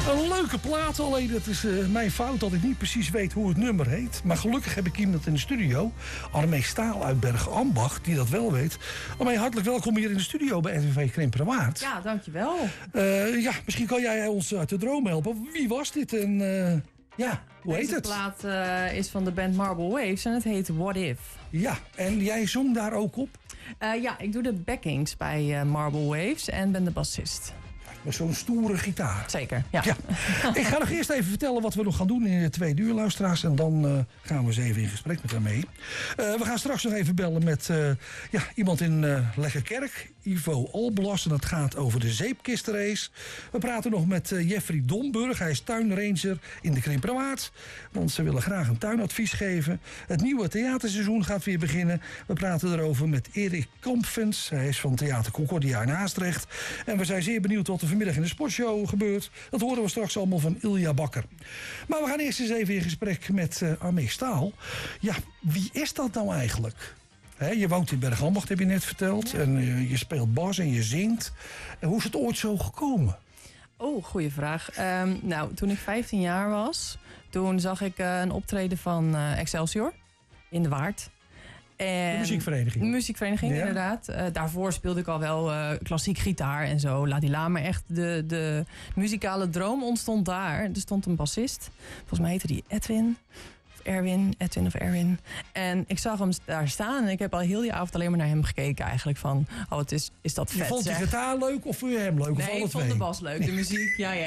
Een leuke plaat, alleen het is mijn fout dat ik niet precies weet hoe het nummer heet. Maar gelukkig heb ik iemand in de studio, Armee Staal uit Bergambacht, die dat wel weet. Armee, hartelijk welkom hier in de studio bij RTV Krimpenerwaard. Ja, dankjewel. Misschien kan jij ons uit de droom helpen. Wie was dit en hoe heet het? Deze plaat is van de band Marble Waves en het heet What If. Ja, en jij zong daar ook op? Ik doe de backings bij Marble Waves en ben de bassist. Met zo'n stoere gitaar. Zeker, ja. Ik ga nog eerst even vertellen wat we nog gaan doen in de tweede uur, luisteraars. En dan gaan we eens even in gesprek met haar mee. We gaan straks nog even bellen met iemand in Lekkerkerk. Ivo Alblas. En dat gaat over de zeepkistrace. We praten nog met Jeffrey Domburg. Hij is tuinranger in de Krimpenerwaard. Want ze willen graag een tuinadvies geven. Het nieuwe theaterseizoen gaat weer beginnen. We praten erover met Erik Kampvens. Hij is van Theater Concordia in Haastrecht. En we zijn zeer benieuwd wat er vanmiddag in de sportshow gebeurt. Dat horen we straks allemaal van Ilja Bakker. Maar we gaan eerst eens even in gesprek met Armee Staal. Ja, wie is dat nou eigenlijk? Je woont in Bergambacht, heb je net verteld. Ja. En je speelt bas en je zingt. En hoe is het ooit zo gekomen? Oh, goede vraag. Toen ik 15 jaar was, toen zag ik een optreden van Excelsior in de Waard. En de muziekvereniging. De muziekvereniging, ja. Inderdaad. Daarvoor speelde ik al wel klassiek gitaar en zo. Maar echt de muzikale droom ontstond daar. Er stond een bassist. Volgens mij heette die Edwin of Erwin. En ik zag hem daar staan en ik heb al heel die avond alleen maar naar hem gekeken eigenlijk. Van, is dat vet. Je vond die gitaar leuk of vond je hem leuk? Nee, ik vond de bas leuk. De muziek, ja.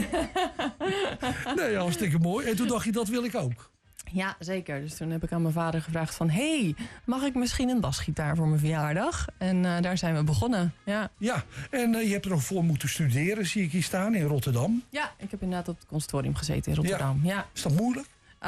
Nee, hartstikke mooi. En toen dacht je, dat wil ik ook. Ja, zeker. Dus toen heb ik aan mijn vader gevraagd van... mag ik misschien een basgitaar voor mijn verjaardag? En daar zijn we begonnen, ja. Ja, en je hebt er nog voor moeten studeren, zie ik hier staan, in Rotterdam. Ja, ik heb inderdaad op het conservatorium gezeten in Rotterdam. Ja. Is dat moeilijk?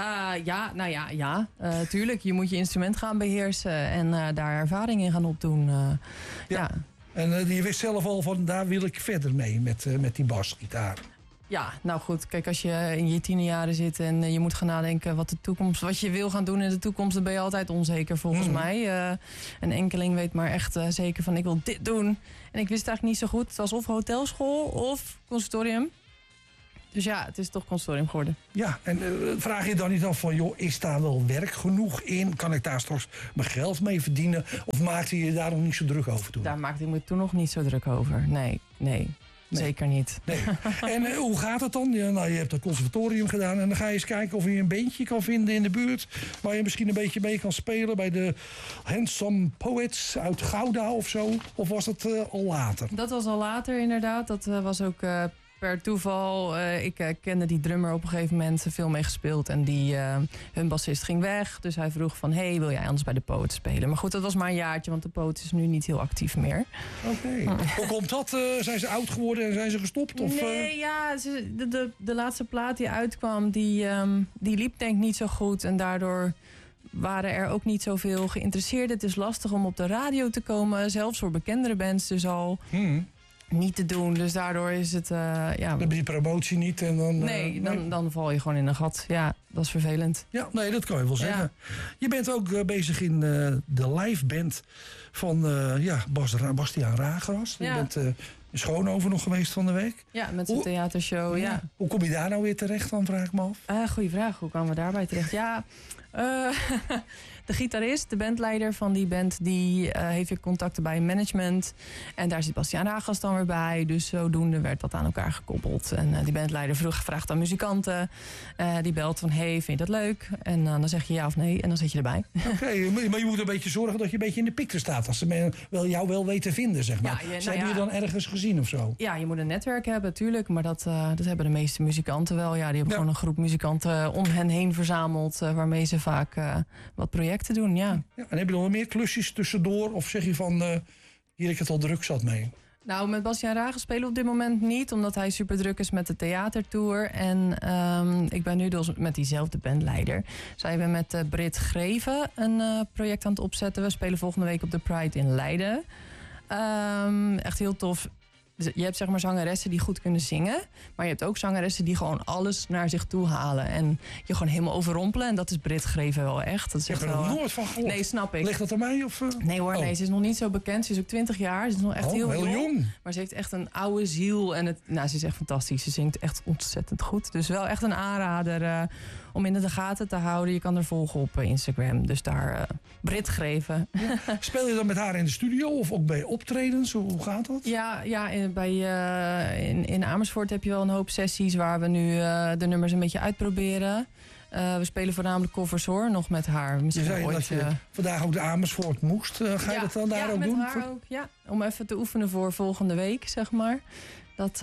Tuurlijk. Je moet je instrument gaan beheersen en daar ervaring in gaan opdoen. Ja. En je wist zelf al van, daar wil ik verder mee met die basgitaar. Ja, nou goed. Kijk, als je in je tienerjaren zit en je moet gaan nadenken wat je wil gaan doen in de toekomst, dan ben je altijd onzeker volgens mij. Een enkeling weet maar echt zeker van, ik wil dit doen. En ik wist eigenlijk niet zo goed. Het was of hotelschool of conservatorium. Dus ja, het is toch conservatorium geworden. Ja, en vraag je dan niet af van, joh, is daar wel werk genoeg in? Kan ik daar straks mijn geld mee verdienen? Of maakte je daar nog niet zo druk over toen? Daar maakte ik me toen nog niet zo druk over. Nee. Zeker niet. Nee. En hoe gaat het dan? Ja, je hebt het conservatorium gedaan en dan ga je eens kijken of je een bandje kan vinden in de buurt waar je misschien een beetje mee kan spelen bij de Handsome Poets uit Gouda of zo. Of was dat al later? Dat was al later inderdaad. Dat was ook per toeval. Ik kende die drummer op een gegeven moment, veel mee gespeeld. En hun bassist ging weg. Dus hij vroeg van, wil jij anders bij de Poets spelen? Maar goed, dat was maar een jaartje, want de Poets is nu niet heel actief meer. Oké. Hoe komt dat? Zijn ze oud geworden en zijn ze gestopt? Of, nee, de laatste plaat die uitkwam, die liep denk ik niet zo goed. En daardoor waren er ook niet zoveel geïnteresseerden. Het is lastig om op de radio te komen. Zelfs voor bekendere bands dus al. Niet te doen, dus daardoor is het... Dan heb je die promotie niet en dan... Dan val je gewoon in een gat. Ja, dat is vervelend. Ja, nee, dat kan je wel zeggen. Ja. Je bent ook bezig in de live band van Bastiaan Raagras. Je bent in Schoonhoven nog geweest van de week. Ja, met zijn theatershow, ja. Hoe kom je daar nou weer terecht dan, vraag ik me af? Goeie vraag, hoe kwamen we daarbij terecht? Ja, de gitarist, de bandleider van die band, die heeft weer contacten bij management. En daar zit Bastiaan Raagras dan weer bij. Dus zodoende werd dat aan elkaar gekoppeld. En die bandleider vraagt aan muzikanten. Die belt van, vind je dat leuk? En dan zeg je ja of nee en dan zit je erbij. Oké, maar je moet een beetje zorgen dat je een beetje in de picture staat. Als ze jou wel weten vinden, zeg maar. Zijn die dan ergens gezien of zo? Ja, je moet een netwerk hebben, tuurlijk. Maar dat hebben de meeste muzikanten wel. Ja, die hebben gewoon een groep muzikanten om hen heen verzameld. Waarmee ze vaak wat projecten doen, ja. En heb je nog meer klusjes tussendoor? Of zeg je van, hier ik het al druk zat mee? Nou, met Bastiaan Raagras spelen we op dit moment niet, omdat hij super druk is met de theatertour. En ik ben nu dus met diezelfde bandleider. Zij hebben met Brit Greven een project aan het opzetten. We spelen volgende week op de Pride in Leiden. Echt heel tof. je hebt zeg maar zangeressen die goed kunnen zingen. Maar je hebt ook zangeressen die gewoon alles naar zich toe halen. En je gewoon helemaal overrompelen. En dat is Brit Greven wel echt. Dat is Ik echt heb er wel, nog nooit van gehoord. Nee, snap ik. Ligt dat aan mij? Of, Nee hoor, nee, ze is nog niet zo bekend. Ze is ook 20 jaar. Ze is nog echt heel jong. Maar ze heeft echt een oude ziel. En ze is echt fantastisch. Ze zingt echt ontzettend goed. Dus wel echt een aanrader om in de gaten te houden. Je kan haar volgen op Instagram. Dus daar Brit Greven. Ja. Speel je dan met haar in de studio of ook bij optredens? Hoe gaat dat? Ja, in Amersfoort heb je wel een hoop sessies waar we nu de nummers een beetje uitproberen. We spelen voornamelijk covers hoor, nog met haar. Misschien je zei dat je vandaag ook de Amersfoort moest. Ga je dat dan daar ook doen? Haar ook, ja, om even te oefenen voor volgende week, zeg maar. Dat,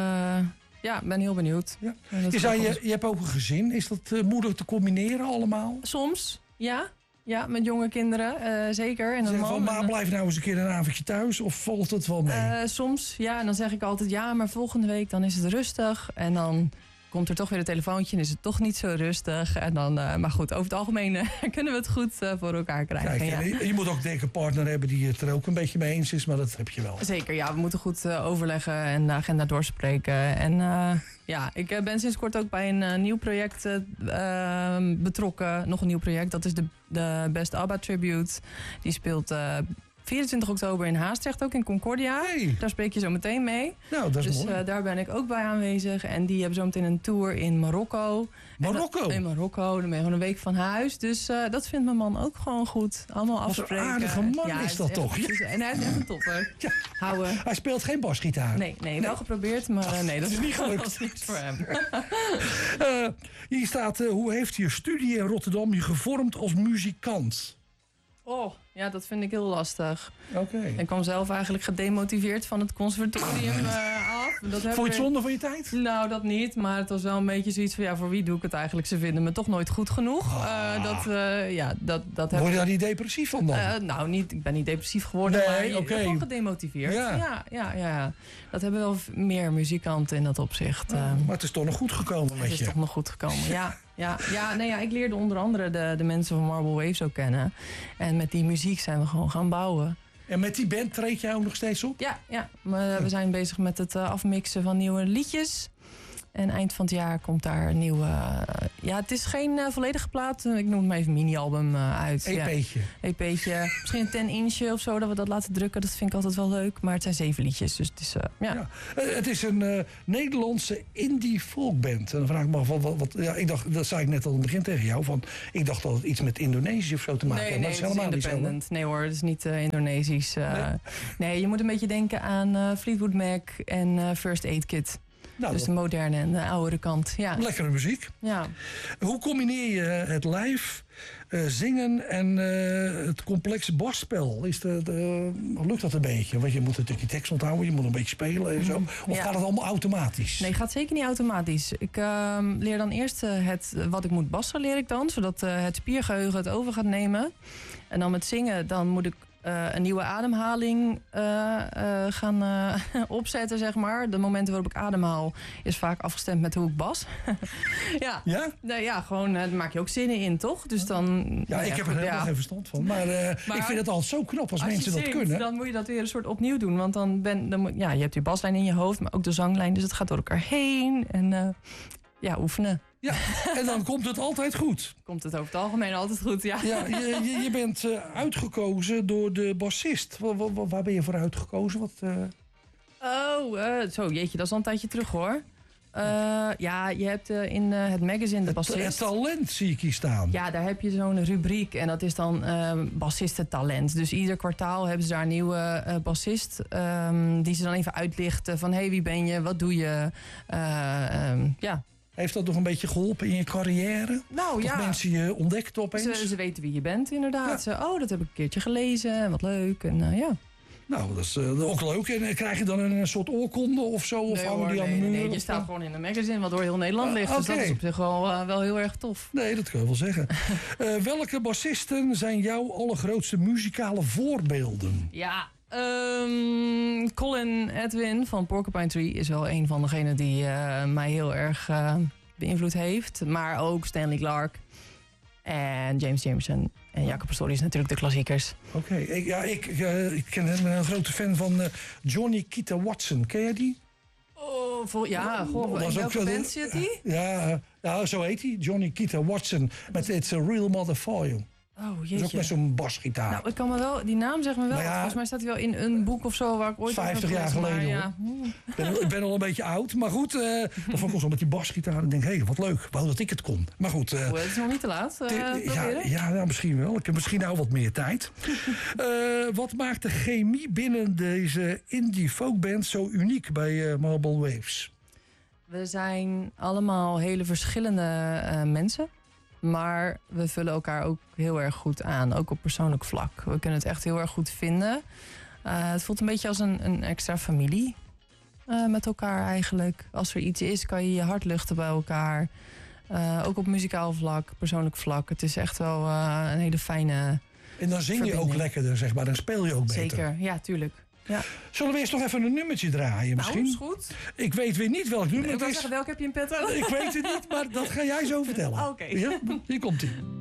ben heel benieuwd. Ja. Je zei, je hebt ook een gezin. Is dat moeilijk te combineren allemaal? Soms, ja. Ja, met jonge kinderen, zeker. En maar blijf nou eens een keer een avondje thuis of valt het wel mee? Soms, ja. En dan zeg ik altijd ja, maar volgende week dan is het rustig. En dan komt er toch weer een telefoontje en is het toch niet zo rustig. En dan, maar goed, over het algemeen kunnen we het goed voor elkaar krijgen. Kijk, ja. Je moet ook denk ik een partner hebben die het er ook een beetje mee eens is, maar dat heb je wel. Zeker, ja. We moeten goed overleggen en de agenda doorspreken. En ik ben sinds kort ook bij een nieuw project betrokken. Nog een nieuw project, dat is de Best ABBA Tribute. Die speelt 24 oktober in Haastrecht, ook in Concordia. Hey. Daar spreek je zo meteen mee. Nou, dat is mooi. Dus daar ben ik ook bij aanwezig. En die hebben zo meteen een tour in Marokko. Marokko? In Marokko, dan ben je gewoon een week van huis. Dus dat vindt mijn man ook gewoon goed. Allemaal afspreken. Wat een aardige man is dat toch? En hij is echt een topper. Ja. Hij speelt geen basgitaar? Nee, wel geprobeerd, maar nee, dat is niet gelukt. Dat is niks voor hem. Hier staat, hoe heeft je studie in Rotterdam je gevormd als muzikant? Oh, ja, dat vind ik heel lastig. Oké. Ik kwam zelf eigenlijk gedemotiveerd van het conservatorium af. Vond je het zonde van je tijd? Nou, dat niet. Maar het was wel een beetje zoiets van, voor wie doe ik het eigenlijk? Ze vinden me toch nooit goed genoeg. Word je daar niet depressief van dan? Nou, niet. Ik ben niet depressief geworden, maar ik ben gewoon gedemotiveerd. Ja. Dat hebben wel meer muzikanten in dat opzicht. Maar het is toch nog goed gekomen met je? Het is toch nog goed gekomen, ja. Ik leerde onder andere de mensen van Marble Waves ook kennen. En met die muziek zijn we gewoon gaan bouwen. En met die band treed jij ook nog steeds op? Ja. We zijn bezig met het afmixen van nieuwe liedjes. En eind van het jaar komt daar een nieuwe... het is geen volledige plaat. Ik noem het maar even mini-album uit. EP'tje. EP'tje. Misschien een 10-inchje of zo, dat we dat laten drukken. Dat vind ik altijd wel leuk. Maar het zijn 7 liedjes, dus het is... Het is een Nederlandse indie folkband. En dan vraag ik me af, ik dacht, dat zei ik net al in het begin tegen jou. Ik dacht dat het iets met Indonesië of zo te maken had. Nee, het is independent. Nee hoor, het is niet Indonesisch. Nee, je moet een beetje denken aan Fleetwood Mac en First Aid Kit. Nou, dus de moderne en de oudere kant. Ja. Lekkere muziek. Ja. Hoe combineer je het live, zingen en het complexe basspel? Lukt dat een beetje? Want je moet natuurlijk die tekst onthouden, je moet een beetje spelen en zo. Of gaat het allemaal automatisch? Nee, gaat zeker niet automatisch. Ik leer dan eerst wat ik moet bassen, leer ik dan. Zodat het spiergeheugen het over gaat nemen. En dan met zingen, dan moet ik een nieuwe ademhaling gaan opzetten, zeg maar. De momenten waarop ik ademhaal is vaak afgestemd met hoe ik bas. Ja? Nou, ja, gewoon, daar maak je ook zinnen in, toch? Dus dan... Ja, ik heb er helemaal geen verstand van. Maar ik vind het altijd zo knap als mensen dat kunnen. Dan moet je dat weer een soort opnieuw doen. Want je hebt die baslijn in je hoofd, maar ook de zanglijn. Dus het gaat door elkaar heen. En oefenen. Ja, en dan komt het altijd goed. Komt het over het algemeen altijd goed, ja. Ja, je bent uitgekozen door de bassist. Waar ben je voor uitgekozen? Jeetje, dat is al een tijdje terug, hoor. Je hebt in het magazine de bassist. Het talent zie ik hier staan. Ja, daar heb je zo'n rubriek en dat is dan bassistentalent. Dus ieder kwartaal hebben ze daar een nieuwe bassist. Die ze dan even uitlichten van, wie ben je, wat doe je? Heeft dat nog een beetje geholpen in je carrière? Nou, dat mensen je ontdekten opeens? Ze weten wie je bent, inderdaad. Ja. Dat heb ik een keertje gelezen. Wat leuk. En Nou, dat is ook leuk. En krijg je dan een soort oorkonde of zo? Of nee, je staat gewoon in een magazine wat door heel Nederland ligt. Dus dat is op zich wel heel erg tof. Nee, dat kun je wel zeggen. Welke bassisten zijn jouw allergrootste muzikale voorbeelden? Ja, Colin Edwin van Porcupine Tree is wel een van degenen die mij heel erg beïnvloed heeft. Maar ook Stanley Clarke. En James Jamerson en Jaco Pastorius natuurlijk de klassiekers. Oké, ik ken een grote fan van Johnny Kita Watson. Ken jij die? Oh, in welke band zit die? Ja, zo heet hij. Johnny Kita Watson. Met It's a Real Mother for You. Oh, jeetje. Dat is ook met zo'n basgitaar. Nou, ik kan me wel, die naam zegt me wel. Volgens mij staat hij wel in een boek of zo waar ik ooit 50 jaar geleden. Ja. Ik ben al een beetje oud, maar goed. Dat vond ik zo met die basgitaar. En ik denk, hé, wat leuk. Wou dat ik het kon. Maar goed. Het is nog niet te laat. Misschien wel. Ik heb misschien nou wat meer tijd. Wat maakt de chemie binnen deze indie folkband zo uniek bij Marble Waves? We zijn allemaal hele verschillende mensen. Maar we vullen elkaar ook heel erg goed aan. Ook op persoonlijk vlak. We kunnen het echt heel erg goed vinden. Het voelt een beetje als een extra familie. Met elkaar eigenlijk. Als er iets is, kan je je hart luchten bij elkaar. Ook op muzikaal vlak, persoonlijk vlak. Het is echt wel een hele fijne En dan zing je ook lekkerder, zeg maar. Dan speel je ook beter. Zeker, ja, tuurlijk. Ja. Zullen we eerst nog even een nummertje draaien misschien? Nou, is goed. Ik weet weer niet welk nummer het is. Welk heb je in petto? Ik weet het niet, maar dat ga jij zo vertellen. Oké. Ja? Hier komt-ie.